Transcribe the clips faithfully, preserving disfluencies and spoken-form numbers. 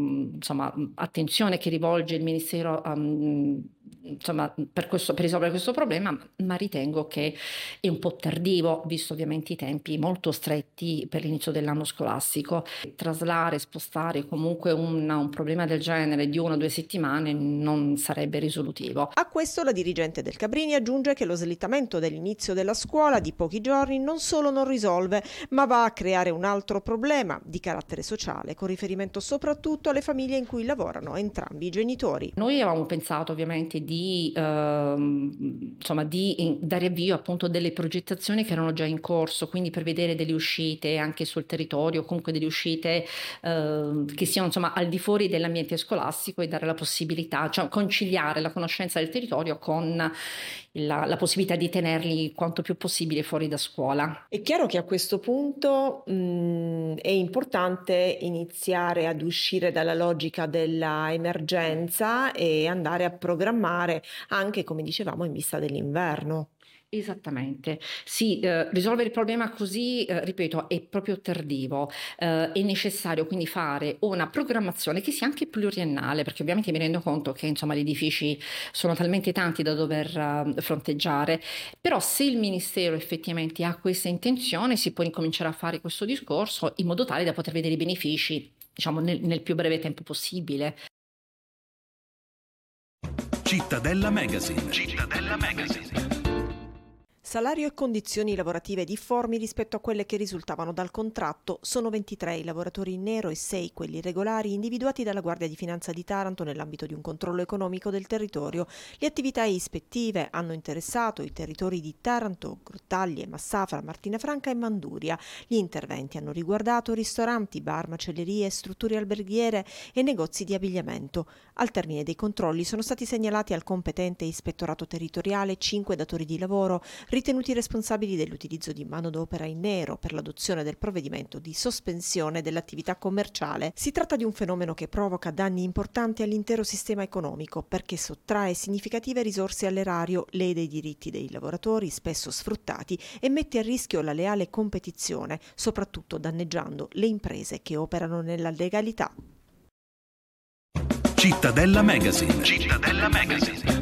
insomma, attenzione che rivolge il Ministero um, insomma, per, questo, per risolvere questo problema, ma ritengo che è un po' tardivo, visto ovviamente i tempi molto stretti per l'inizio dell'anno scolastico. Traslare, spostare comunque un, un problema del genere di una o due settimane non sarebbe risolutivo. A questo la dirigente del Cabrini aggiunge che lo slittamento dell'inizio della scuola di pochi giorni non solo non risolve, ma va a creare un altro problema di carattere sociale, con riferimento soprattutto alle famiglie in cui lavorano entrambi i genitori. Noi avevamo pensato ovviamente di, ehm, insomma, di dare avvio appunto delle progettazioni che erano già in corso, quindi prevedere delle uscite anche sul territorio, comunque delle uscite eh, che siano insomma al di fuori dell'ambiente scolastico e dare la possibilità, cioè conciliare la conoscenza del territorio con la, la possibilità di tenerli quanto più possibile fuori da scuola. È chiaro che a questo punto mh, è importante iniziare ad uscire dalla logica della emergenza e andare a programmare anche, come dicevamo, in vista dell'inverno. Esattamente, sì, eh, risolvere il problema così, eh, ripeto, è proprio tardivo, eh, è necessario quindi fare una programmazione che sia anche pluriennale, perché ovviamente mi rendo conto che insomma gli edifici sono talmente tanti da dover uh, fronteggiare, però se il Ministero effettivamente ha questa intenzione si può incominciare a fare questo discorso in modo tale da poter vedere i benefici, diciamo, nel, nel più breve tempo possibile. Cittadella Magazine. Cittadella Magazine. Salario e condizioni lavorative difformi rispetto a quelle che risultavano dal contratto. Sono ventitré i lavoratori in nero e sei quelli regolari individuati dalla Guardia di Finanza di Taranto nell'ambito di un controllo economico del territorio. Le attività ispettive hanno interessato i territori di Taranto, Grottaglie, Massafra, Martinafranca e Manduria. Gli interventi hanno riguardato ristoranti, bar, macellerie, strutture alberghiere e negozi di abbigliamento. Al termine dei controlli sono stati segnalati al competente ispettorato territoriale cinque datori di lavoro ritenuti responsabili dell'utilizzo di manodopera in nero per l'adozione del provvedimento di sospensione dell'attività commerciale. Si tratta di un fenomeno che provoca danni importanti all'intero sistema economico perché sottrae significative risorse all'erario, lede i diritti dei lavoratori spesso sfruttati e mette a rischio la leale competizione, soprattutto danneggiando le imprese che operano nella legalità. Cittadella Magazine. Cittadella Magazine.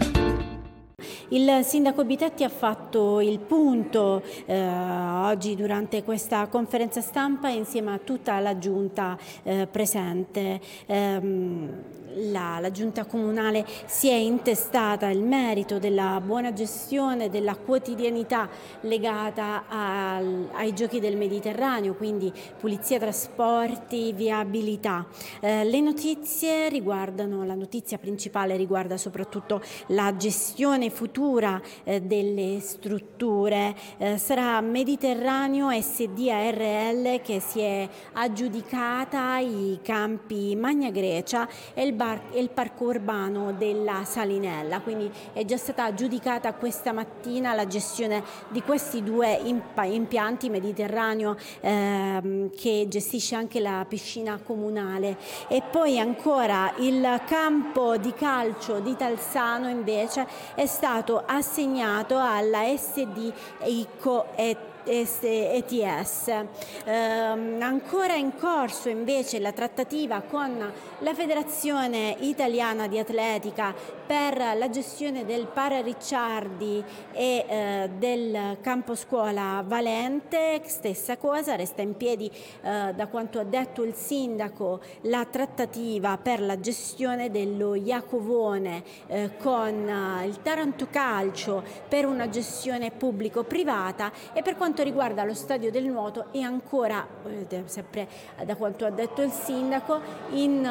Il sindaco Bitetti ha fatto il punto eh, oggi durante questa conferenza stampa insieme a tutta la giunta eh, presente. Ehm, la, la giunta comunale si è intestata il merito della buona gestione della quotidianità legata al, ai giochi del Mediterraneo, quindi pulizia, trasporti, viabilità. Eh, le notizie riguardano, la notizia principale riguarda soprattutto la gestione futura eh, delle strutture. Eh, sarà Mediterraneo S D A R L che si è aggiudicata i campi Magna Grecia e il, bar, e il parco urbano della Salinella, quindi è già stata aggiudicata questa mattina la gestione di questi due imp- impianti Mediterraneo ehm, che gestisce anche la piscina comunale. E poi ancora il campo di calcio di Talsano invece è stato assegnato alla S D ICO e E T S. Eh, ancora in corso invece la trattativa con la Federazione Italiana di Atletica per la gestione del Para Ricciardi e eh, del campo scuola Valente. Stessa cosa, resta in piedi eh, da quanto ha detto il sindaco la trattativa per la gestione dello Iacovone eh, con eh, il Taranto Calcio per una gestione pubblico-privata. E per quanto riguarda lo stadio del nuoto è ancora, eh, sempre da quanto ha detto il sindaco, in,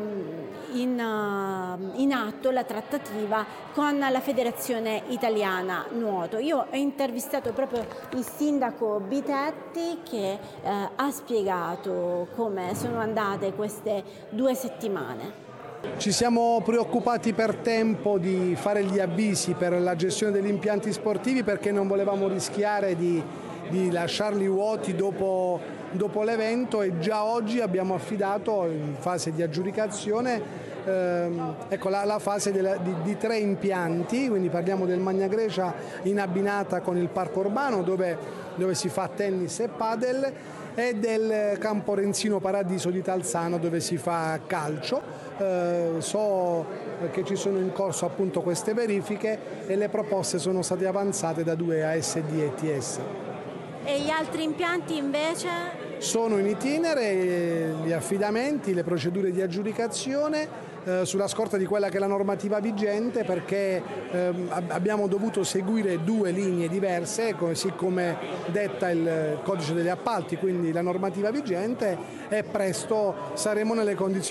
in, in atto la trattativa con la Federazione Italiana Nuoto. Io ho intervistato proprio il sindaco Bitetti che eh, ha spiegato come sono andate queste due settimane. Ci siamo preoccupati per tempo di fare gli avvisi per la gestione degli impianti sportivi perché non volevamo rischiare di, di lasciarli vuoti dopo, dopo l'evento e già oggi abbiamo affidato in fase di aggiudicazione ehm, ecco, la, la fase della, di, di tre impianti, quindi parliamo del Magna Grecia in abbinata con il parco urbano dove, dove si fa tennis e padel e del campo Renzino Paradiso di Talzano dove si fa calcio. Eh, so che ci sono in corso appunto queste verifiche e le proposte sono state avanzate da due A S D e T S. E gli altri impianti invece? Sono in itinere gli affidamenti, le procedure di aggiudicazione eh, sulla scorta di quella che è la normativa vigente, perché eh, abbiamo dovuto seguire due linee diverse, così come detta il codice degli appalti, quindi la normativa vigente, e presto saremo nelle condizioni